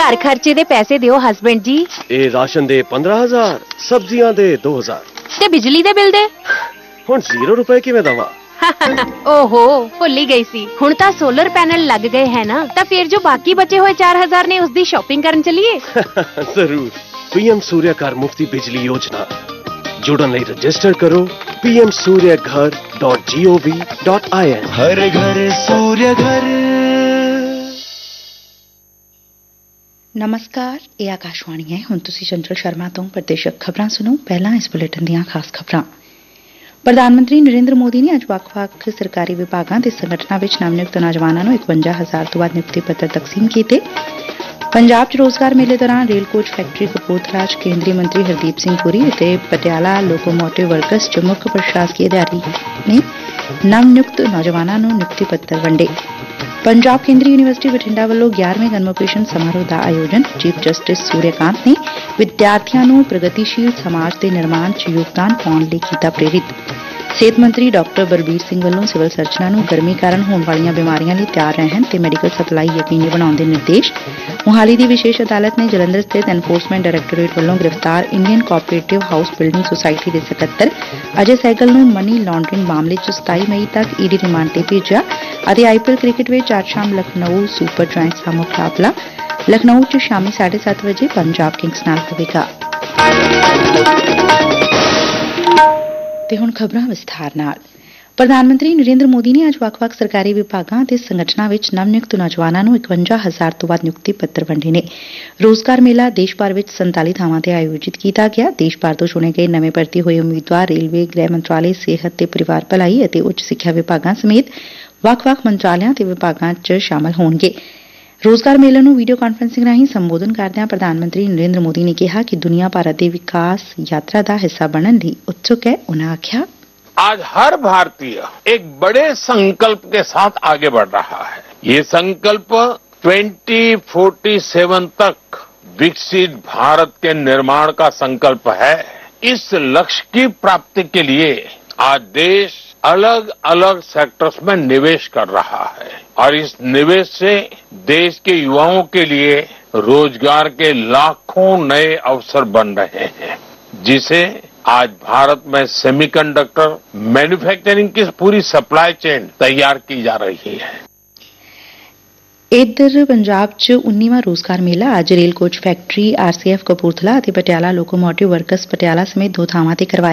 घर खर्चे दे पैसे दियो हस्बैंड जी। ਇਹ ਰਾਸ਼ਨ ਦੇ 15,000, ਸਬਜ਼ੀਆਂ ਦੇ 2,000 ते बिजली दे बिल दे? ਹੁਣ 0 ਰੁਪਏ ਕਿਵੇਂ ਦਵਾਂ? ओहो भुल ही गई सी। हुण तां सोलर पैनल लग गए हैं ना, तां फिर जो बाकी बचे हुए 4,000 ने उसदी शॉपिंग करन चलिए। जरूर। पीएम सूर्य घर मुफ्ती बिजली योजना जुड़न लई रजिस्टर करो pmsuryaghar.gov.in। हर घर सूर्य घर। ਨਮਸਕਾਰ, ਇਹ ਆਕਾਸ਼ਵਾਣੀ ਹੈ। ਹੁਣ ਤੁਸੀਂ ਚੰਚਲ ਸ਼ਰਮਾ ਤੋਂ ਪ੍ਰਦੇਸ਼ਕ ਖਬਰਾਂ ਸੁਣੋ। ਪਹਿਲਾਂ ਇਸ ਬੁਲੇਟਿਨ ਦੀਆਂ ਖਾਸ ਖਬਰਾਂ। ਪ੍ਰਧਾਨ ਮੰਤਰੀ ਨਰਿੰਦਰ ਮੋਦੀ ਨੇ ਅੱਜ ਵੱਖ-ਵੱਖ ਸਰਕਾਰੀ ਵਿਭਾਗਾਂ ਤੇ ਸੰਗਠਨਾਂ ਵਿੱਚ ਨਵ-ਨਿਯੁਕਤ ਨੌਜਵਾਨਾਂ ਨੂੰ 51,000 ਤੋਂ ਵੱਧ ਨਿਯੁਕਤੀ ਪੱਤਰ ਤਕਸੀਮ ਕੀਤੇ। ਪੰਜਾਬ 'ਚ ਰੋਜ਼ਗਾਰ ਮੇਲੇ ਦੌਰਾਨ ਰੇਲ ਕੋਚ ਫੈਕਟਰੀ ਕਪੂਰਥਲਾ 'ਚ ਕੇਂਦਰੀ ਮੰਤਰੀ ਹਰਦੀਪ ਸਿੰਘ ਪੁਰੀ ਅਤੇ ਪਟਿਆਲਾ ਲੋਕੋਮੋਟਿਵ ਵਰਕਸ 'ਚ ਮੁੱਖ ਪ੍ਰਸ਼ਾਸਕੀ ਅਧਿਕਾਰੀ ਨੇ ਨਵ-ਨਿਯੁਕਤ ਨੌਜਵਾਨਾਂ ਨੂੰ ਨਿਯੁਕਤੀ ਪੱਤਰ ਵੰਡੇ। ਪੰਜਾਬ ਕੇਂਦਰੀ ਯੂਨੀਵਰਸਿਟੀ ਬਠਿੰਡਾ ਵੱਲੋਂ 11ਵੇਂ ਕਨਵੋਕੇਸ਼ਨ ਸਮਾਰੋਹ ਦਾ ਆਯੋਜਨ। ਚੀਫ ਜਸਟਿਸ ਸੂਰਿਆਕਾਂਤ ਨੇ ਵਿਦਿਆਰਥੀਆਂ ਨੂੰ ਪ੍ਰਗਤੀਸ਼ੀਲ ਸਮਾਜ ਦੇ ਨਿਰਮਾਣ 'ਚ ਯੋਗਦਾਨ ਪਾਉਣ ਲਈ ਕੀਤਾ ਪ੍ਰੇਰਿਤ। ਸਿਹਤ ਮੰਤਰੀ ਡਾਕਟਰ ਬਲਬੀਰ ਸਿੰਘ ਵੱਲੋਂ ਸਿਵਲ ਸਰਜਨਾਂ ਨੂੰ ਗਰਮੀ ਕਾਰਨ ਹੋਣ ਵਾਲੀਆਂ ਬਿਮਾਰੀਆਂ ਲਈ ਤਿਆਰ ਰਹਿਣ ਤੇ ਮੈਡੀਕਲ ਸਪਲਾਈ ਯਕੀਨੀ ਬਣਾਉਣ ਦੇ ਨਿਰਦੇਸ਼। ਮੁਹਾਲੀ ਦੀ ਵਿਸ਼ੇਸ਼ ਅਦਾਲਤ ਨੇ ਜਲੰਧਰ ਸਥਿਤ ਐਨਫੋਰਸਮੈਂਟ ਡਾਇਰੈਕਟੋਰੇਟ ਵੱਲੋਂ ਗ੍ਰਿਫਤਾਰ Indian cooperative house building society ਦੇ ਸਕੱਤਰ ਅਜੇ ਸਹਿਗਲ ਨੂੰ ਮਨੀ ਲਾਂਡਰਿੰਗ ਮਾਮਲੇ 'ਚ 27 ਮਈ ਤੱਕ ਈਡੀ ਰਿਮਾਂਡ ਤੇ ਭੇਜਿਆ। ਅਤੇ ਆਈਪੀਐਲ ਕ੍ਰਿਕਟ ਵਿੱਚ ਅੱਜ ਸ਼ਾਮ ਲਖਨਊ ਸੁਪਰ ਜਾਇੰਟਸ ਦਾ ਮੁਕਾਬਲਾ ਲਖਨਊ 'ਚ ਸ਼ਾਮੀ 7:30 ਵਜੇ ਪੰਜਾਬ ਕਿੰਗਸ ਨਾਲ ਹੋਵੇਗਾ। ਤੇ ਹੁਣ ਖਬਰਾਂ ਵਿਸਥਾਰ ਨਾਲ। ਪ੍ਰਧਾਨ ਮੰਤਰੀ ਨਰਿੰਦਰ ਮੋਦੀ ਨੇ ਅੱਜ ਵੱਖ-ਵੱਖ ਸਰਕਾਰੀ ਵਿਭਾਗਾਂ ਅਤੇ ਸੰਗਠਨਾਂ ਵਿੱਚ ਨਵ-ਨਿਯੁਕਤ ਨੌਜਵਾਨਾਂ ਨੂੰ 51,000 ਤੋਂ ਵੱਧ ਨਿਯੁਕਤੀ ਪੱਤਰ ਵੰਡੇ ਨੇ। ਰੋਜ਼ਗਾਰ ਮੇਲਾ ਦੇਸ਼ ਭਰ ਵਿੱਚ 47 ਥਾਵਾਂ ਤੇ ਆਯੋਜਿਤ ਕੀਤਾ ਗਿਆ। ਦੇਸ਼ ਭਰ ਤੋਂ ਚੁਣੇ ਗਏ ਨਵੇਂ ਭਰਤੀ ਹੋਏ ਉਮੀਦਵਾਰ ਰੇਲਵੇ, ਗ੍ਰਹਿ ਮੰਤਰਾਲੇ, ਸਿਹਤ ਤੇ ਪਰਿਵਾਰ ਭਲਾਈ ਅਤੇ ਉੱਚ ਸਿੱਖਿਆ ਵਿਭਾਗਾਂ ਸਮੇਤ ਵੱਖ-ਵੱਖ ਮੰਤਰਾਲਿਆਂ ਤੇ ਵਿਭਾਗਾਂ 'ਚ ਸ਼ਾਮਲ ਹੋਣਗੇ। ਰੋਜ਼ਗਾਰ ਮੇਲੇ ਨੂੰ ਵੀਡੀਓ ਕਾਨਫਰੰਸਿੰਗ ਰਾਹੀਂ ਸੰਬੋਧਨ ਕਰਦਿਆਂ ਪ੍ਰਧਾਨ ਮੰਤਰੀ ਨਰਿੰਦਰ ਮੋਦੀ ਨੇ ਕਿਹਾ ਕਿ ਦੁਨੀਆ ਭਾਰਤ ਦੀ ਵਿਕਾਸ ਯਾਤਰਾ ਦਾ ਹਿੱਸਾ ਬਣਨ ਲਈ ਉਤਸੁਕ ਹੈ। ਉਨ੍ਹਾਂ ਆਖਿਆ, आज हर भारतीय एक बड़े संकल्प के साथ आगे बढ़ रहा है। ये संकल्प 2047 तक विकसित भारत के निर्माण का संकल्प है। इस लक्ष्य की प्राप्ति के लिए आज देश अलग अलग सेक्टर्स में निवेश कर रहा है और इस निवेश से देश के युवाओं के लिए रोजगार के लाखों नए अवसर बन रहे हैं, जिसे आज भारत में सेमीकंडक्टर मैन्युफैक्चरिंग की पूरी सप्लाई चेन तैयार की जा रही है। ਇੱਧਰ ਪੰਜਾਬ 'ਚ 19ਵਾਂ ਰੋਜ਼ਗਾਰ ਮੇਲਾ ਅੱਜ rail coach factory, RCF Kapurthala ਅਤੇ ਪਟਿਆਲਾ ਲੋਕੋਮੋਟਿਵ ਵਰਕਸ ਪਟਿਆਲਾ ਸਮੇਤ 2 ਥਾਵਾਂ ਤੇ ਕਰਵਾਇਆ